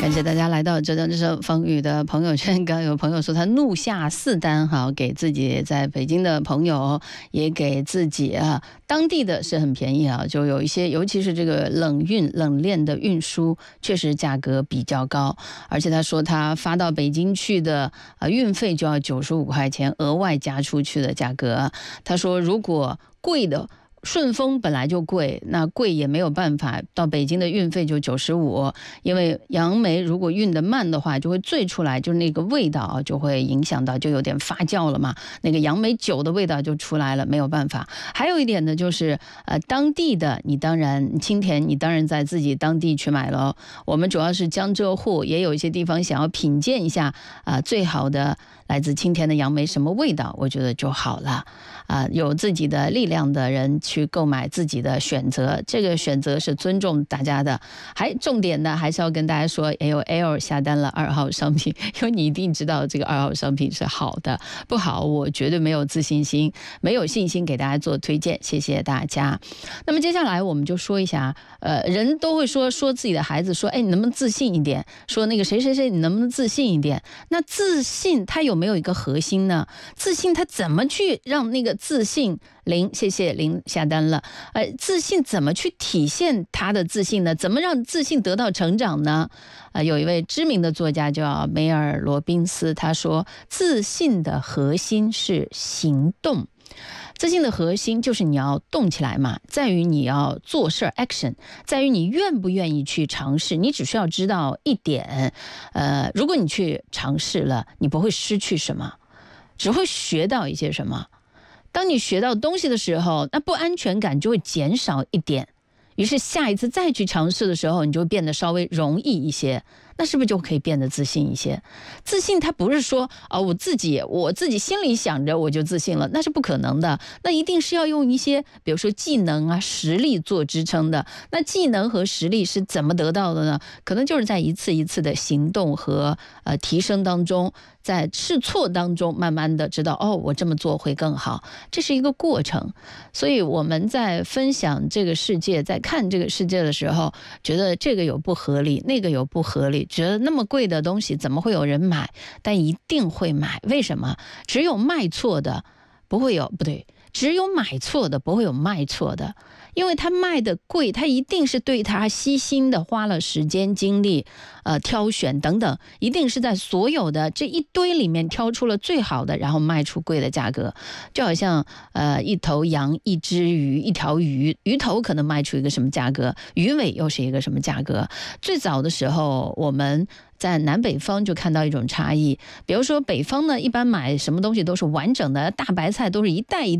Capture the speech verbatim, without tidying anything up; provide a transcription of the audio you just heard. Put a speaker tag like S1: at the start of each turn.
S1: 感谢大家来到浙江之声风雨的朋友圈。刚刚有朋友说他怒下四单，哈，给自己在北京的朋友，也给自己啊，当地的是很便宜啊，就有一些，尤其是这个冷运冷链的运输，确实价格比较高。而且他说他发到北京去的啊，运费就要九十五块钱，额外加出去的价格。他说如果贵的。顺丰本来就贵，那贵也没有办法，到北京的运费就九十五，因为杨梅如果运得慢的话，就会醉出来，就是那个味道就会影响到，就有点发酵了嘛，那个杨梅酒的味道就出来了，没有办法。还有一点呢，就是呃，当地的你当然青田，你当然在自己当地去买了。我们主要是江浙沪，也有一些地方想要品鉴一下啊、呃，最好的来自青田的杨梅什么味道，我觉得就好了。啊、呃，有自己的力量的人去购买自己的选择，这个选择是尊重大家的。还重点的还是要跟大家说 ，L L 下单了二号商品，因为你一定知道这个二号商品是好的，不好我绝对没有自信心，没有信心给大家做推荐，谢谢大家。那么接下来我们就说一下，呃，人都会说说自己的孩子说，哎，你能不能自信一点？说那个谁谁谁，你能不能自信一点？那自信它有没有一个核心呢？自信它怎么去让那个自信？林，谢谢林下单了。呃，自信怎么去体现他的自信呢？怎么让自信得到成长呢？呃，有一位知名的作家叫梅尔罗宾斯，他说，自信的核心是行动。自信的核心就是你要动起来嘛，在于你要做事 action， 在于你愿不愿意去尝试。你只需要知道一点，呃，如果你去尝试了，你不会失去什么，只会学到一些什么。当你学到东西的时候，那不安全感就会减少一点，于是下一次再去尝试的时候，你就会变得稍微容易一些，那是不是就可以变得自信一些？自信它不是说啊、哦，我自己我自己心里想着我就自信了，那是不可能的。那一定是要用一些，比如说技能啊、实力做支撑的。那技能和实力是怎么得到的呢？可能就是在一次一次的行动和呃提升当中，在试错当中，慢慢的知道哦，我这么做会更好，这是一个过程。所以我们在分享这个世界，在看这个世界的时候，觉得这个有不合理，那个有不合理，觉得那么贵的东西怎么会有人买？但一定会买，为什么？只有卖错的不会有，不对，只有买错的不会有卖错的。因为他卖的贵，他一定是对他悉心的花了时间精力，呃，挑选等等，一定是在所有的这一堆里面挑出了最好的，然后卖出贵的价格。就好像呃一头羊、一只鱼、一条鱼，鱼头可能卖出一个什么价格，鱼尾又是一个什么价格。最早的时候，我们在南北方就看到一种差异，比如说北方呢，一般买什么东西都是完整的，大白菜都是一袋一袋。